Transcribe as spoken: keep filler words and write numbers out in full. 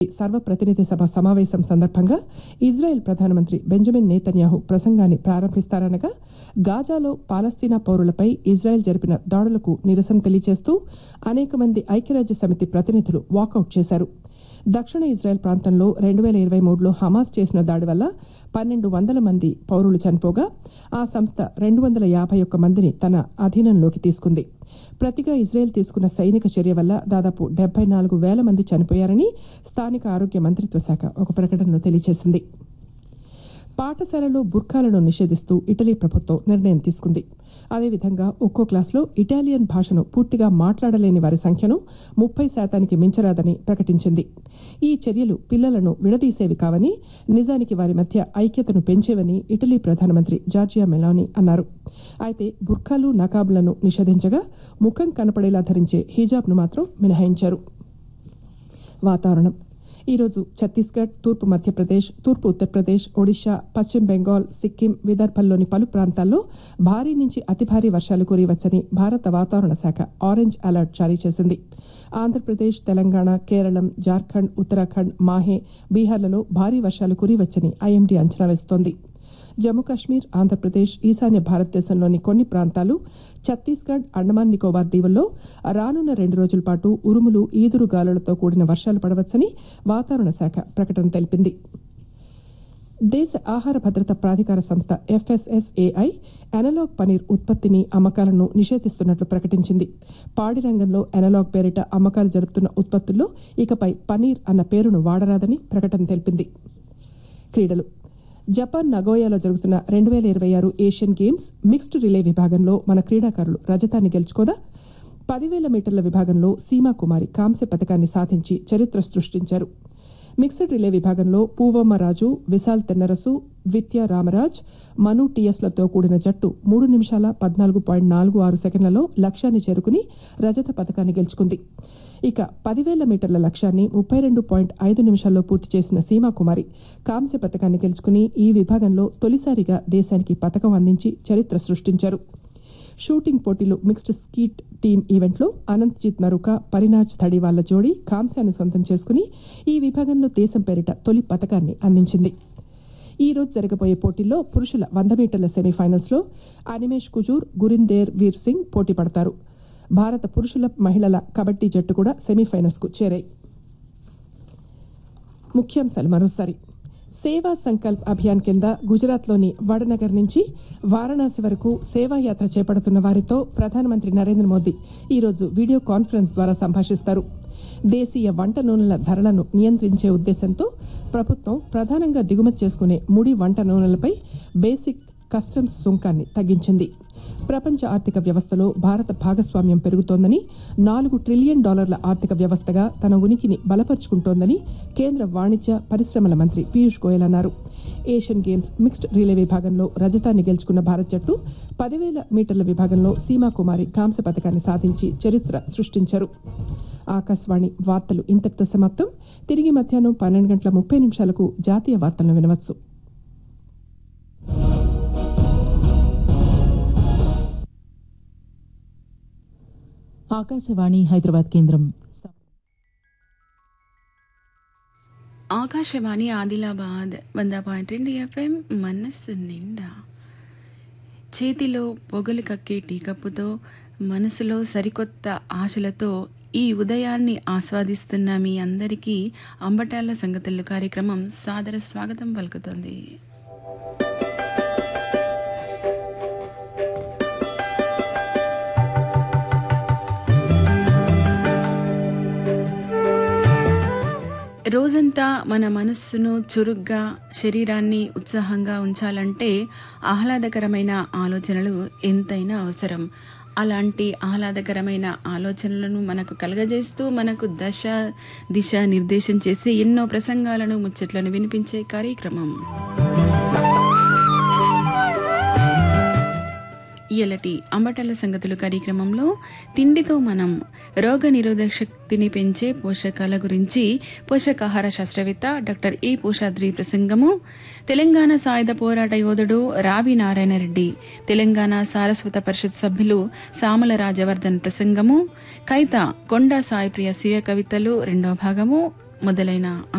సర్వప్రతినిధి సభ సమావేశం సందర్భంగా ఇజ్రాయెల్ ప్రధానమంత్రి బెంజమిన్ నేతన్యాహు ప్రసంగాన్ని ప్రారంభిస్తారనగా గాజాలో పాలస్తీనా పౌరులపై ఇజ్రాయెల్ జరిపిన దాడులకు నిరసన తెలియజేస్తూ అనేక మంది ఐక్యరాజ్య సమితి ప్రతినిధులు వాకౌట్ చేశారు. దక్షిణ ఇజ్రాయెల్ ప్రాంతంలో రెండు వేల ఇరవై మూడులో హమాస్ చేసిన దాడి వల్ల పన్నెండు వందల మంది పౌరులు చనిపోగా ఆ సంస్థ రెండు వందల యాభై ఒక్క మందిని తన అధీనంలోకి తీసుకుంది. ప్రతిగా ఇజ్రాయెల్ తీసుకున్న సైనిక చర్య వల్ల దాదాపు డెబ్బై నాలుగు వేల మంది చనిపోయారని స్థానిక ఆరోగ్య మంత్రిత్వ శాఖ ఒక ప్రకటనలో తెలియజేసింది. పాఠశాలలో బుర్ఖాలను నిషేధిస్తూ ఇటలీ ప్రభుత్వం నిర్ణయం తీసుకుంది. అదేవిధంగా ఒక్కో క్లాసులో ఇటాలియన్ భాషను పూర్తిగా మాట్లాడలేని వారి సంఖ్యను ముప్పై శాతానికి మించరాదని ప్రకటించింది. ఈ చర్యలు పిల్లలను విడదీసేవి కావని, నిజానికి వారి మధ్య ఐక్యతను పెంచేవని ఇటలీ ప్రధానమంత్రి జార్జియా మెలోనీ అన్నారు. అయితే బుర్ఖాలు, నకాబులను నిషేధించగా ముఖం కనపడేలా ధరించే హిజాబ్ను మాత్రం మినహాయించారు. వాతావరణం. ఈరోజు ఛత్తీస్గఢ్, తూర్పు మధ్యప్రదేశ్, తూర్పు ఉత్తరప్రదేశ్, ఒడిశా, పశ్చిమ బెంగాల్, సిక్కిం, విదర్భల్లోని పలు ప్రాంతాల్లో భారీ నుంచి అతి భారీ వర్షాలు కురియవచ్చని భారత వాతావరణ శాఖ ఆరెంజ్ అలర్ట్ జారీ చేసింది. ఆంధ్రప్రదేశ్, తెలంగాణ, కేరళం, జార్ఖండ్, ఉత్తరాఖండ్, మాహే, బీహార్లలో భారీ వర్షాలు కురియవచ్చని ఐఎండీ అంచనా వేస్తోంది. జమ్మూ కాశ్మీర్, ఆంధ్రప్రదేశ్, ఈశాన్య భారతదేశంలోని కొన్ని ప్రాంతాలు, ఛత్తీస్గఢ్, అండమాన్ నికోబార్ దీవుల్లో రానున్న రెండు రోజుల పాటు ఉరుములు, ఈదురు గాలులతో కూడిన వర్షాలు పడవచ్చని వాతావరణ శాఖ ప్రకటన తెలిపింది. దేశ ఆహార భద్రత ప్రాధికార సంస్థ ఎఫ్ఎస్ఎస్ఏఐ అనలాగ్ పనీర్ ఉత్పత్తిని, అమ్మకాలను నిషేధిస్తున్నట్లు ప్రకటించింది. పాడి రంగంలో అనలాగ్ పేరిట అమ్మకాలు జరుపుతున్న ఉత్పత్తుల్లో ఇకపై పనీర్ అన్న పేరును వాడరాదని ప్రకటన తెలిపింది. క్రీడలు. జపాన్ నగోయాలో జరుగుతున్న రెండు వేల ఇరవై ఆరు ఏషియన్ గేమ్స్ మిక్స్డ్ రిలే విభాగంలో మన క్రీడాకారులు రజతాన్ని గెలుచుకోగా పదివేల మీటర్ల విభాగంలో సీమా కుమారి కాంస్య పథకాన్ని సాధించి చరిత్ర సృష్టించారు. మిక్స్డ్ రిలే విభాగంలో పూవమ్మ రాజు, విశాల్ తెన్నరసు, విత్య రామరాజ్, మను టీఎస్లతో కూడిన జట్టు మూడు నిమిషాల పద్నాలుగు పాయింట్ నాలుగు ఆరు సెకండ్లలో లక్ష్యాన్ని చేరుకుని రజత పథకాన్ని గెలుచుకుంది. ఇక పదివేల మీటర్ల లక్ష్యాన్ని ముప్పై రెండు పాయింట్ ఐదు నిమిషాల్లో పూర్తి చేసిన సీమాకుమారి కాంస్య పథకాన్ని గెలుచుకుని ఈ విభాగంలో తొలిసారిగా దేశానికి పథకం అందించి చరిత్ర సృష్టించారు. షూటింగ్ పోటీలు మిక్స్డ్ స్కీట్ టీమ్ ఈవెంట్లో అనంత్జిత్ నరుక, పరినాజ్ థడివాళ్ల జోడీ కాంస్యాన్ని సొంతం చేసుకుని ఈ విభాగంలో దేశం పేరిట తొలి పథకాన్ని అందించింది. ఈ రోజు జరగబోయే పోటీల్లో పురుషుల వంద మీటర్ల సెమీఫైనల్స్ లో అనిమేష్ కుజూర్, గురిందేర్ వీర్ సింగ్ పోటీ పడతారు. భారత పురుషుల, మహిళల కబడ్డీ జట్టు కూడా సెమీఫైనల్స్ కు చేరాయి. ముఖ్యాంశాలు మరోసారి. సేవా సంకల్ప్ అభియాన్ కింద గుజరాత్లోని వడనగర్ నుంచి వారణాసి వరకు సేవాయాత్ర చేపడుతున్న వారితో ప్రధానమంత్రి నరేంద్ర మోదీ ఈరోజు వీడియో కాన్ఫరెన్స్ ద్వారా సంభాషిస్తారు. దేశీయ వంట నూనెల ధరలను నియంత్రించే ఉద్దేశంతో ప్రభుత్వం ప్రధానంగా దిగుమతి చేసుకునే ముడి వంట నూనెలపై బేసిక్ కస్టమ్స్ సుంకాన్ని తగ్గించింది. ప్రపంచ ఆర్థిక వ్యవస్థలో భారత భాగస్వామ్యం పెరుగుతోందని, నాలుగు ట్రిలియన్ డాలర్ల ఆర్థిక వ్యవస్థగా తన ఉనికిని బలపరుచుకుంటోందని కేంద్ర వాణిజ్య, పరిశ్రమల మంత్రి పీయూష్ గోయల్ అన్నారు. ఏషియన్ గేమ్స్ మిక్స్డ్ రిలే విభాగంలో రజతాన్ని గెలుచుకున్న భారత్ జట్టు పదివేల మీటర్ల విభాగంలో సీమాకుమారి కాంస్య పథకాన్ని సాధించి చరిత్ర సృష్టించారు. ఆకాశవాణి వార్తలు ఇంతటితో సమాప్తం. తిరిగి మధ్యాహ్నం పన్నెండు గంటల ముప్పై నిమిషాలకు జాతీయ వార్తలను వినవచ్చు. ఆకాశవాణి హైదరాబాద్ కేంద్రం. ఆకాశవాణి ఆదిలాబాద్ వంద పాయింట్ రెండు ఎఫ్ఎం మనస్సు నిండా. చేతిలో పొగలు కక్కే టీ కప్పుతో, మనసులో సరికొత్త ఆశలతో ఈ ఉదయాన్ని ఆస్వాదిస్తున్న మీ అందరికీ అంబటాల సంగతులు కార్యక్రమం సాదర స్వాగతం పలుకుతోంది. రోజంతా మన మనస్సును చురుగ్గా, శరీరాన్ని ఉత్సాహంగా ఉంచాలంటే ఆహ్లాదకరమైన ఆలోచనలు ఎంతైనా అవసరం. అలాంటి ఆహ్లాదకరమైన ఆలోచనలను మనకు కలగజేస్తూ మనకు దశ దిశ నిర్దేశం చేసే ఎన్నో ప్రసంగాలను, ముచ్చట్లను వినిపించే కార్యక్రమం ఇయలటి అంబటల సంగతులు కార్యక్రమంలో తిండితో మనం రోగ నిరోధక శక్తిని పెంచే పోషకాల గురించి పోషకాహార శాస్త్రవేత్త డాక్టర్ ఏ పోషాద్రి ప్రసంగము, తెలంగాణ సాయుధ పోరాట యోధుడు రావి నారాయణ రెడ్డి, తెలంగాణ సారస్వత పరిషత్ సభ్యులు సామల రాజవర్ధన్ ప్రసంగము, కైత కొండ సాయిప్రియ స్వీయ కవితలు రెండో భాగము, మొదలైన